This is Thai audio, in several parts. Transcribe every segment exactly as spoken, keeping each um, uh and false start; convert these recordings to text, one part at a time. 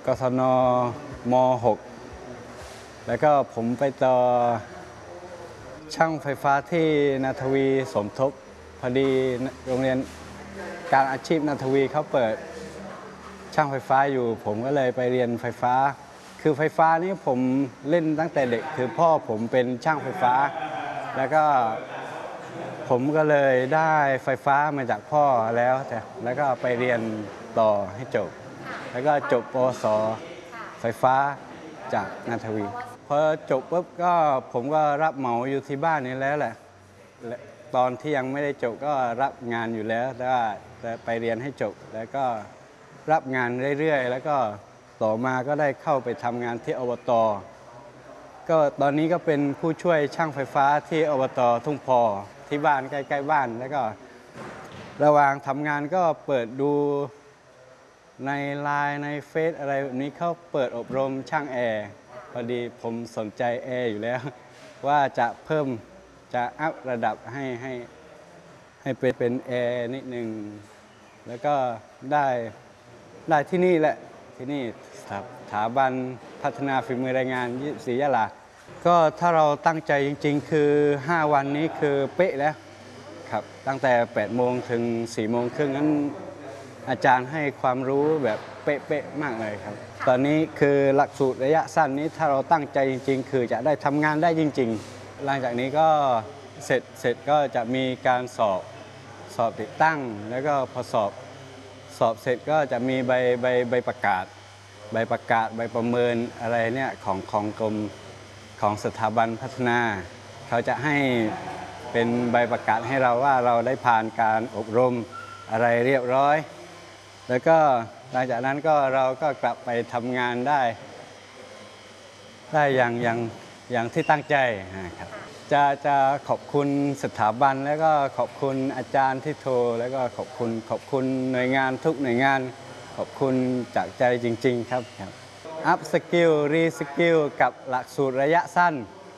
กศนม หก แล้วก็ผมไปต่อช่างไฟฟ้าที่นาทวีสมทบพอดีโรงเรียนการอาชีพนาทวีเขาเปิดช่างไฟฟ้าอยู่ผมก็เลยไปเรียนไฟฟ้าคือไฟฟ้านี่ผมเล่นตั้งแต่เด็กคือพ่อผมเป็นช่างไฟฟ้าแล้วก็ผมก็เลยได้ไฟฟ้ามาจากพ่อแล้วแต่แล้วก็ไปเรียนต่อให้จบแล้วก็จบปวสไฟฟ้าจากนาทวีพอจบปุ๊บก็ผมก็รับเหมาอยู่ที่บ้านนี่แล้วแหละตอนที่ยังไม่ได้จบก็รับงานอยู่แล้วแต่ว่าไปเรียนให้จบแล้วก็รับงานเรื่อยๆแล้วก็ต่อมาก็ได้เข้าไปทำงานที่อบต.ก็ตอนนี้ก็เป็นผู้ช่วยช่างไฟฟ้าที่อบต.ทุ่งพอที่บ้านใกล้ๆบ้านแล้วก็ระหว่างทำงานก็เปิดดูในไลน์ในเฟซอะไรแบบนี้เขาเปิดอบรมช่างแอร์พอดีผมสนใจแอร์อยู่แล้วว่าจะเพิ่มจะอัพระดับให้ให้ให้เป็นเป็นแอร์นิดนึงแล้วก็ได้ได้ที่นี่แหละที่นี่สถาบันพัฒนาฝีมือแรงงานศรียะลาก็ถ้าเราตั้งใจจริงๆคือห้าวันนี้คือเป๊ะแล้วครับตั้งแต่แปดโมงถึงสี่โมงครึ่งนั้นอาจารย์ให้ความรู้แบบเป๊ะๆมากเลยครับตอนนี้คือหลักสูตรระยะสั้นนี้ถ้าเราตั้งใจจริงๆคือจะได้ทำงานได้จริงๆหลังจากนี้ก็เสร็จเสร็จก็จะมีการสอบสอบติดตั้งแล้วก็พอสอบสอบเสร็จก็จะมีใบใบใบประกาศใบประกาศใบประเมินอะไรเนี่ยของของกรมของสถาบันพัฒนาเขาจะให้เป็นใบประกาศให้เราว่าเราได้ผ่านการอบรมอะไรเรียบร้อยแล้วก็หลังจากนั้นก็เราก็กลับไปทำงานได้ได้อย่างอย่างอย่างที่ตั้งใจนะครับจะจะขอบคุณสถาบันแล้วก็ขอบคุณอาจารย์ที่โทรแล้วก็ขอบคุณขอบคุณหน่วยงานทุกหน่วยงานขอบคุณจากใจจริงๆครับครับอัพสกิลรีสกิลกับหลักสูตรระยะสั้น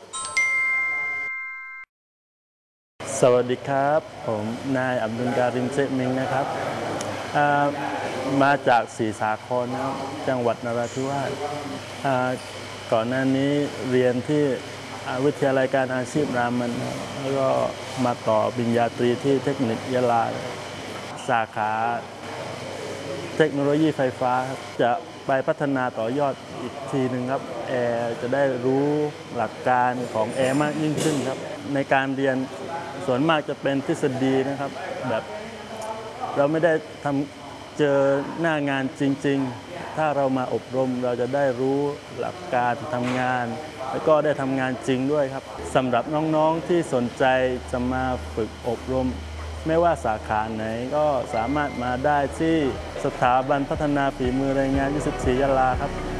สวัสดีครับผมนายอับดุลการิมเซมิงนะครับมาจากศรีสาครนะครับจังหวัดนราธิวาสก่อนหน้านี้เรียนที่วิทยาลัยการอาชีพรามันแล้วก็มาต่อปริญญาตรีที่เทคนิคยะลาสาขาเทคโนโลยีไฟฟ้าจะไปพัฒนาต่อยอดอีกทีหนึ่งครับแอร์จะได้รู้หลักการของแอร์มากยิ่งขึ้นครับในการเรียนส่วนมากจะเป็นทฤษฎีนะครับแบบเราไม่ได้ทำเจอหน้างานจริงๆถ้าเรามาอบรมเราจะได้รู้หลักการทำงานแล้วก็ได้ทำงานจริงด้วยครับสำหรับน้องๆที่สนใจจะมาฝึกอบรมไม่ว่าสาขาไหนก็สามารถมาได้ที่สถาบันพัฒนาฝีมือแรงงานยี่สิบสี่ยะลาครับ